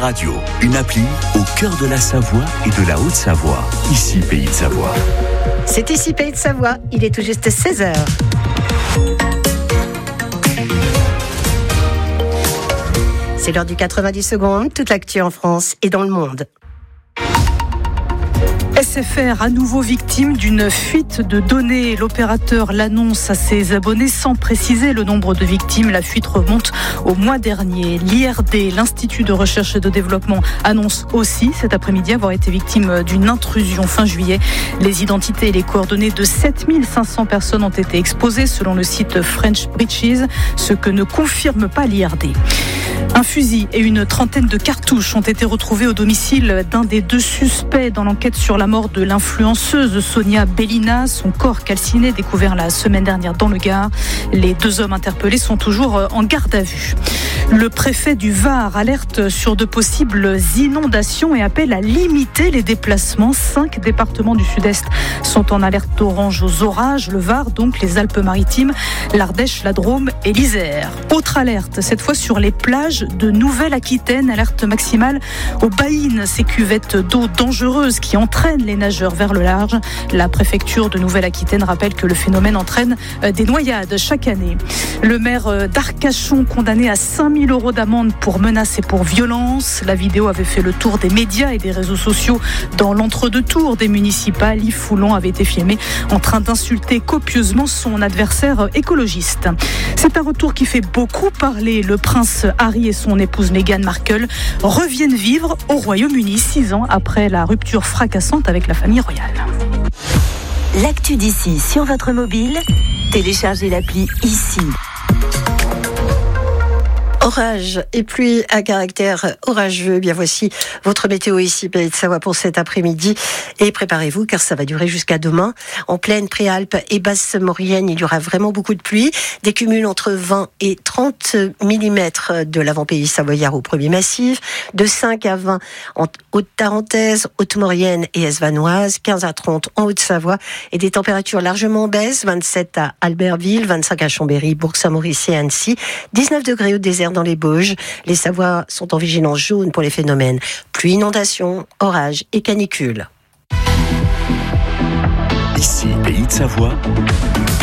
Radio, une appli au cœur de la Savoie et de la Haute-Savoie. Ici, Pays de Savoie. C'est ici, Pays de Savoie. Il est tout juste 16h. C'est l'heure du 90 secondes. Toute l'actu en France et dans le monde. SFR à nouveau victime d'une fuite de données. L'opérateur l'annonce à ses abonnés sans préciser le nombre de victimes. La fuite remonte au mois dernier. L'IRD, l'Institut de recherche et de développement, annonce aussi cet après-midi avoir été victime d'une intrusion fin juillet. Les identités et les coordonnées de 7500 personnes ont été exposées selon le site French Breaches, ce que ne confirme pas l'IRD. Un fusil et une trentaine de cartouches ont été retrouvés au domicile d'un des deux suspects dans l'enquête sur la mort de l'influenceuse Sonia Bellina. Son corps calciné découvert la semaine dernière dans le Gard. Les deux hommes interpellés sont toujours en garde à vue. Le préfet du Var alerte sur de possibles inondations et appelle à limiter les déplacements. 5 départements du Sud-Est sont en alerte orange aux orages. Le Var, donc les Alpes-Maritimes, l'Ardèche, la Drôme et l'Isère. Autre alerte, cette fois sur les plages de Nouvelle-Aquitaine. Alerte maximale aux baïnes, ces cuvettes d'eau dangereuses qui entraînent les nageurs vers le large. La préfecture de Nouvelle-Aquitaine rappelle que le phénomène entraîne des noyades chaque année. Le maire d'Arcachon condamné à 5 000 € d'amende pour menaces et pour violence. La vidéo avait fait le tour des médias et des réseaux sociaux dans l'entre-deux-tours des municipales. Yves Foulon avait été filmé en train d'insulter copieusement son adversaire écologiste. C'est un retour qui fait beaucoup parler. Le prince Harry et son épouse Meghan Markle reviennent vivre au Royaume-Uni 6 ans après la rupture fracassante avec la famille royale. L'actu d'ici sur votre mobile, téléchargez l'appli ici. Orage et pluie à caractère orageux. Bien, voici votre météo ici, Pays de Savoie, pour cet après-midi. Et préparez-vous, car ça va durer jusqu'à demain. En plaine, Préalpes et Basse-Maurienne, il y aura vraiment beaucoup de pluie. Des cumuls entre 20 et 30 mm de l'avant-pays savoyard au premier massif. De 5 à 20 en Haute-Tarentaise, Haute-Maurienne et Esvanoise. 15 à 30 en Haute-Savoie. Et des températures largement en baisse. 27 à Albertville, 25 à Chambéry, Bourg-Saint-Maurice et Annecy. 19 degrés au désert dans les Bauges. Les Savoies sont en vigilance jaune pour les phénomènes pluie, inondation, orage et canicule. Ici, Pays de Savoie.